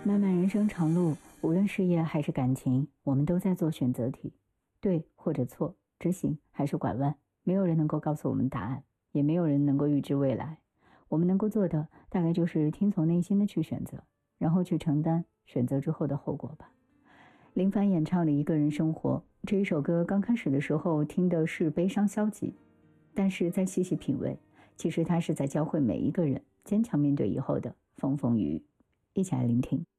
漫漫人生长路，无论事业还是感情，我们都在做选择题，对或者错，执行还是拐弯，没有人能够告诉我们答案，也没有人能够预知未来。我们能够做的，大概就是听从内心的去选择，然后去承担选择之后的后果吧。林凡演唱的《一个人生活》这一首歌，刚开始的时候听的是悲伤消极，但是再细细品味，其实他是在教会每一个人坚强面对以后的风风雨雨。一起来聆听。